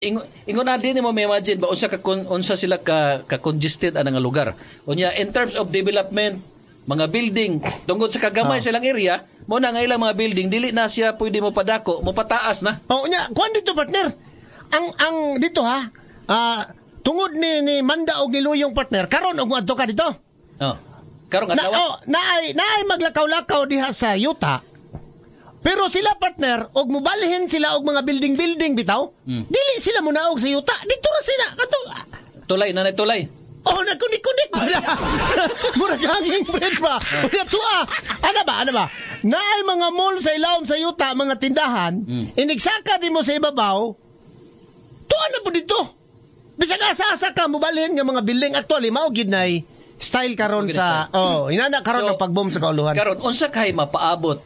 Ingon na din mo may imagine ba unsa sila ka congested ana nga lugar. Unya in terms of development, mga building tungod sa kagamay silang area, mo na nga ilang mga building dili na siya pwede mo padako, mo pataas na. Unya, kuan dito partner. Ang dito tungod ni Manda og niluyong partner, karon og adto ka dito. Karon adlaw. Naay maglakaw-lakaw diha sa yuta. Pero sila partner, og mubalhin sila og mga building bitaw, dili sila munaog sa yuta. Dito ra sila. Tulay, nanay tulay. Nagkunik-kunik ba na? Murag hanging bridge ba? Ano ba? Naay mga mall sa ilawom sa yuta, mga tindahan, inigsaka di mo sa ibabaw, tuwa na po dito. Bisag asa-asa ka, mubalhin nga mga building. Actually, maugid na style karon sa, inana karon ng pag-boom sa kauluhan. Karon, unsa kay mapaabot?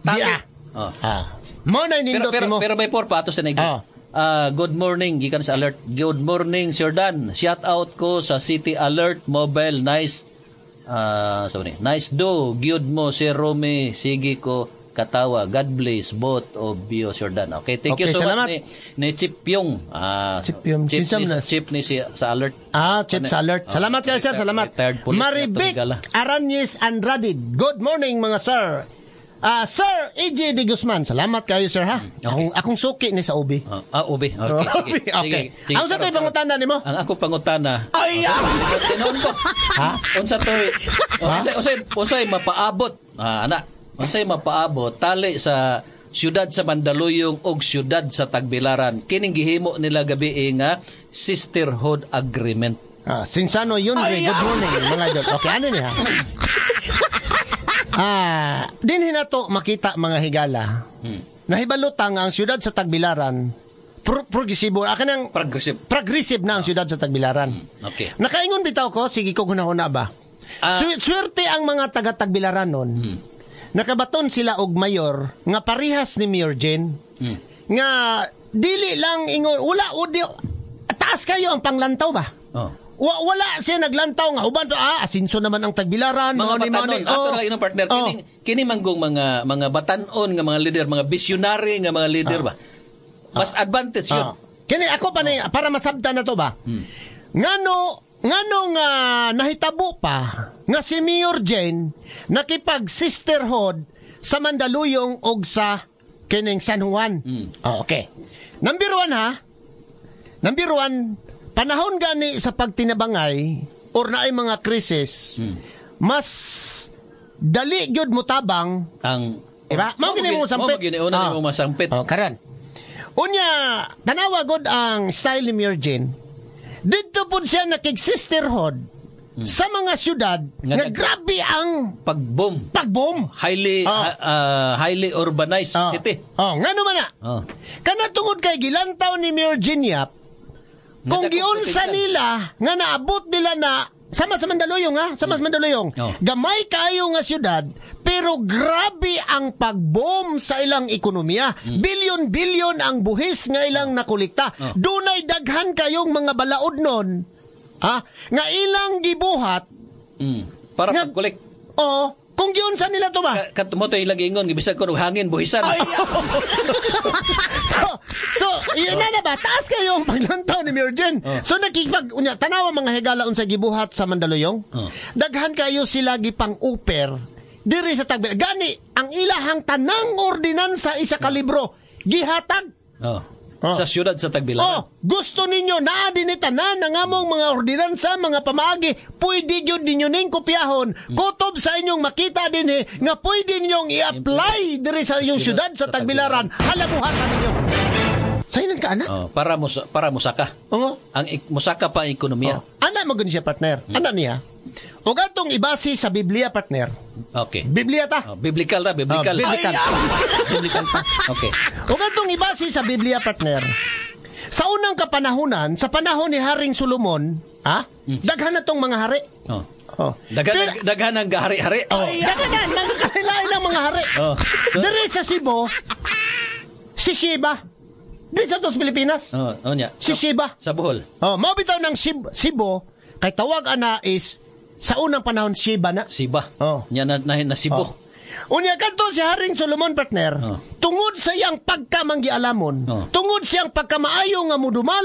Mo na nindot mo. Pero may patos na good morning gikan sa alert. Good morning Sir Dan. Shout out ko sa City Alert Mobile. Nice do. Good mo si Romy. Sige ko katawa. God bless both of you Sir Dan. Okay, thank you so much ni Chip Yung. Chip ni sa alert. Chip sa alert. Salamat kayo sir. Salamat. Maribik Aranyes Andradid. Good morning mga sir. Sir E.J. De Guzman, salamat kayo sir ha. Akong suki ni sa ubi. Ubi. Okay. Ang sa to'y pangutana ni mo? Ang ako pangutana. Unsay mapaabot. Unsay mapaabot tali sa siyudad sa Mandaluyong og siyudad sa Tagbilaran. Kining gihimo nila gabi nga sisterhood agreement. Sinsano yun, good morning mga idol. Okay, ano niya? Dinhi na to makita mga higala. Nahibalutang ang siyudad sa Tagbilaran progresibo. Kanang progressive na ang siyudad sa Tagbilaran. Okay. Nakaingon bitaw ko, sige ko hunahuna ba. Swerte ang mga taga-Tagbilaran nun. Nakabaton sila og mayor nga parihas ni Mayor Jen. Nga dili lang ingon taas kayo ang panglantaw ba? Wala siya naglantaw nga uban asinso naman ang Tagbilaran mga batanon ato na inong partner kini manggong mga batanon nga mga leader, mga visionary nga mga leader ba mas advantage yun kini ako pa ni para masabtan na to ba ngano nga nahitabo pa nga si Mayor Jane nakipag sisterhood sa Mandaluyong og sa kining San Juan. Okay, number 1 panahon gani sa pagtinabangay or naay mga krisis, mas dali gyud mutabang ang iba mao gini mo sampit. Mo masampit. Karan. Unya tanawa god ang style ni Mayor Jane. Didto pud siya nakig-sisterhood sa mga syudad nga grabe ang pagboom. Highly urbanized city. Ngano man na? Kana tungod kay gilantaw ni Mayor Jane Yap kung giunsa nila nga naabot nila na sama sa Mandaluyong gamay kayo nga syudad pero grabe ang pag-boom sa ilang ekonomiya. Bilyon ang buhis nga ilang nakolekta. Dunay daghan kayong mga balaod nun nga ilang gibuhat para pag-collect. Kung giunsa nila to ba? Mo to ilagi ingon gibisag ko og hangin buhisan. So, yun na ba? Taas kayo ang paglantaw ni Mayor Jen. So, tanawa mga higala unsay gibuhat sa Mandaluyong. Daghan kayo sila gipang-uper diri sa Tagbilaran. Gani, ang ilahang tanang ordinansa isa ka libro gihatag. Sa siyudad sa Tagbilaran. Gusto ninyo na dinitanan ng among mga ordinansa, mga pamaagi, pwede yun ninyo ning kopyahon. Kutob sa inyong makita din nga pwede ninyong i-apply diri sa inyong siyudad sa Tagbilaran. Halabuhatan ninyo. Sainan ka, anak? Para musaka. Ang musaka pa ang ekonomiya. Anak mo siya, partner. Anak niya. O gatong ibasi sa Biblia, partner. Okay. Biblia ta. Biblical ta. Biblical ta. Okay. O gatong ibasi sa Biblia, partner. Sa unang kapanahunan, sa panahon ni Haring Solomon, daghan na tong mga hari. Daghan ang hari-hari. Daghan ang mga hari. Diri sa Cebu, si Sheba. Diri sa Pilipinas. Si Sheba. Sa Bohol. Mabitaw ng Cebu, kay tawag ana is sa unang panahon Sheba na. Sheba. Nya na Cebu. Unya kadto si Haring Solomon, partner. Tungod sa iyang pagkamanggialamon, tungod siyang pagkamaayo nga mudumal